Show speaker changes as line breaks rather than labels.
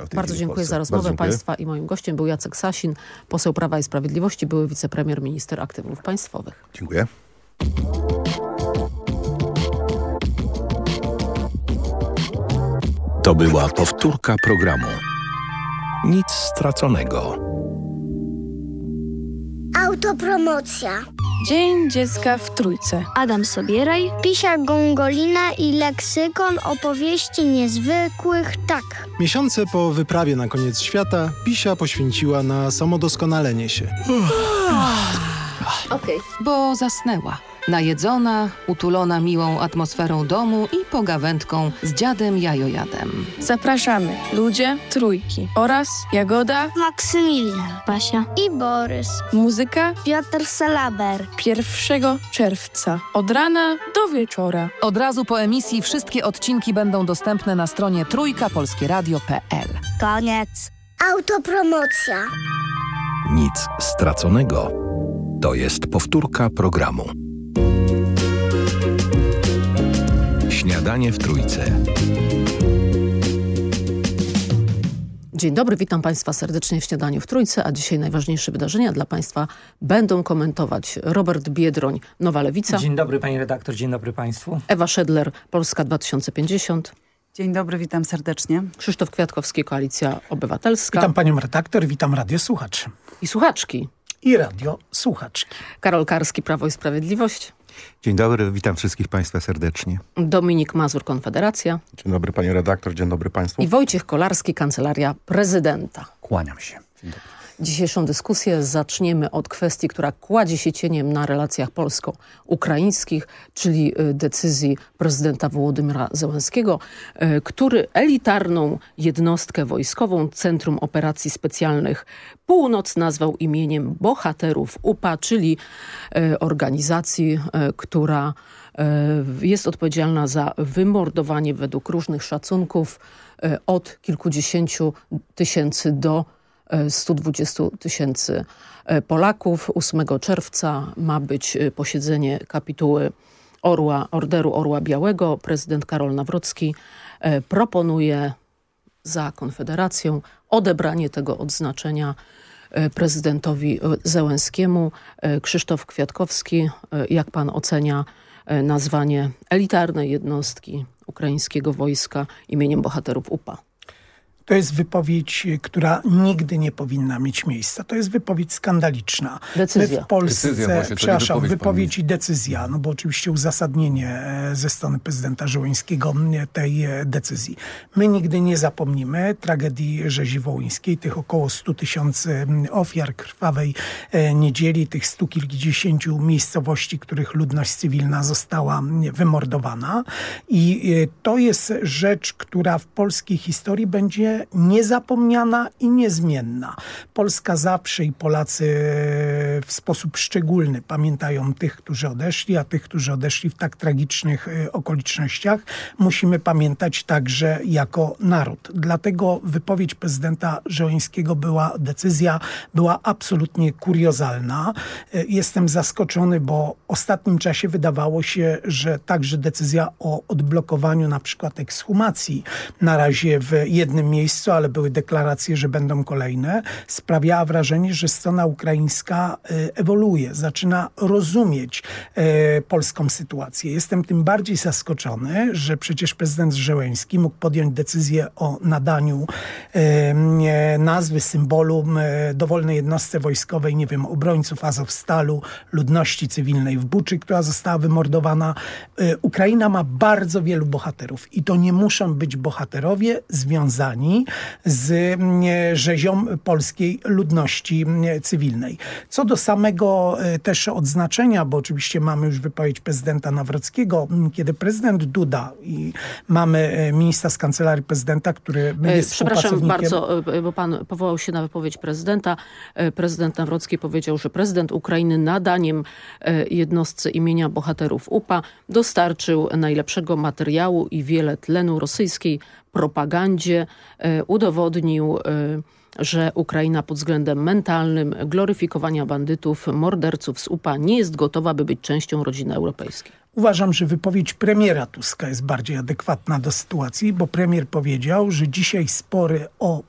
problem w tej
Bardzo
chwili w
dziękuję
Polsce.
za rozmowę
Bardzo dziękuję.
Państwa i moim gościem był Jacek Sasin, poseł Prawa i Sprawiedliwości, były wicepremier, minister aktywów państwowych.
Dziękuję.
To była powtórka programu. Nic straconego.
Autopromocja.
Dzień Dziecka w Trójce.
Adam Sobieraj, Pisia Gongolina i leksykon opowieści niezwykłych tak.
Miesiące po wyprawie na koniec świata Pisia poświęciła na samodoskonalenie się.
Bo zasnęła. Najedzona, utulona miłą atmosferą domu i pogawędką z dziadem Jajojadem.
Zapraszamy ludzie Trójki oraz Jagoda,
Maksymilian, Basia i Borys.
muzyka
Piotr Salaber.
1 czerwca od rana do wieczora.
Od razu po emisji wszystkie odcinki będą dostępne na stronie trójkapolskieradio.pl.
Koniec. Autopromocja.
Nic straconego. To jest powtórka programu. Śniadanie w Trójce.
Dzień dobry, witam Państwa serdecznie w Śniadaniu w Trójce, a dzisiaj najważniejsze wydarzenia dla Państwa będą komentować Robert Biedroń, Nowa Lewica.
Dzień dobry pani redaktor, dzień dobry państwu.
Ewa Szedler, Polska 2050.
Dzień dobry, witam serdecznie.
Krzysztof Kwiatkowski, Koalicja Obywatelska.
Witam panią redaktor, witam radiosłuchaczy.
I słuchaczki.
I radiosłuchaczki.
Karol Karski, Prawo i Sprawiedliwość.
Dzień dobry, witam wszystkich Państwa serdecznie.
Dominik Mazur, Konfederacja.
Dzień dobry pani redaktor, dzień dobry państwu.
I Wojciech Kolarski, Kancelaria Prezydenta.
Kłaniam się. Dzień dobry.
Dzisiejszą dyskusję zaczniemy od kwestii, która kładzie się cieniem na relacjach polsko-ukraińskich, czyli decyzji prezydenta Wołodymyra Zełenskiego, który elitarną jednostkę wojskową Centrum Operacji Specjalnych Północ nazwał imieniem bohaterów UPA, czyli organizacji, która jest odpowiedzialna za wymordowanie według różnych szacunków od kilkudziesięciu tysięcy do 120 tysięcy Polaków. 8 czerwca ma być posiedzenie kapituły Orderu Orła Białego. Prezydent Karol Nawrocki proponuje za Konfederacją odebranie tego odznaczenia prezydentowi Zełenskiemu. Krzysztof Kwiatkowski, jak pan ocenia nazwanie elitarnej jednostki ukraińskiego wojska imieniem bohaterów UPA?
To jest wypowiedź, która nigdy nie powinna mieć miejsca. To jest wypowiedź skandaliczna.
Decyzja.
My w Polsce,
Decyzja właśnie,
przepraszam, wypowiedź
pan
i decyzja, no bo oczywiście uzasadnienie ze strony prezydenta Żołańskiego tej decyzji. My nigdy nie zapomnimy tragedii rzezi wołyńskiej, tych około 100 tysięcy ofiar krwawej niedzieli, tych 100 kilkudziesięciu miejscowości, których ludność cywilna została wymordowana. I to jest rzecz, która w polskiej historii będzie niezapomniana i niezmienna. Polska zawsze i Polacy w sposób szczególny pamiętają tych, którzy odeszli, a tych, którzy odeszli w tak tragicznych okolicznościach, musimy pamiętać także jako naród. Dlatego wypowiedź prezydenta Żołańskiego była absolutnie kuriozalna. Jestem zaskoczony, bo w ostatnim czasie wydawało się, że także decyzja o odblokowaniu na przykład ekshumacji na razie w jednym miejscu, ale były deklaracje, że będą kolejne, sprawiała wrażenie, że strona ukraińska ewoluuje, zaczyna rozumieć polską sytuację. Jestem tym bardziej zaskoczony, że przecież prezydent Zełenski mógł podjąć decyzję o nadaniu nazwy, symbolu dowolnej jednostce wojskowej, nie wiem, obrońców Azowstalu, ludności cywilnej w Buczy, która została wymordowana. Ukraina ma bardzo wielu bohaterów i to nie muszą być bohaterowie związani z rzezią polskiej ludności cywilnej. Co do samego też odznaczenia, bo oczywiście mamy już wypowiedź prezydenta Nawrockiego, kiedy prezydent Duda i mamy ministra z Kancelarii Prezydenta, który jest
Przepraszam bardzo, bo pan powołał się na wypowiedź prezydenta. Prezydent Nawrocki powiedział, że prezydent Ukrainy nadaniem jednostce imienia bohaterów UPA dostarczył najlepszego materiału i wiele tlenu rosyjskiej propagandzie. Udowodnił, że Ukraina pod względem mentalnym, gloryfikowania bandytów, morderców z UPA nie jest gotowa, by być częścią rodziny europejskiej.
Uważam, że wypowiedź premiera Tuska jest bardziej adekwatna do sytuacji, bo premier powiedział, że dzisiaj spory o